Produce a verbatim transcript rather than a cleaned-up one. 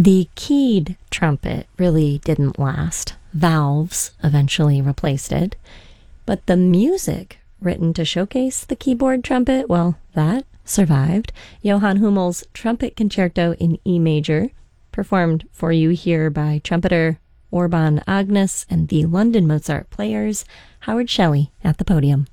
The keyed trumpet really didn't last. Valves eventually replaced it. But the music written to showcase the keyboard trumpet, well, that survived. Johann Hummel's Trumpet Concerto in E major, performed for you here by trumpeter Orban Agnes and the London Mozart Players, Howard Shelley at the podium.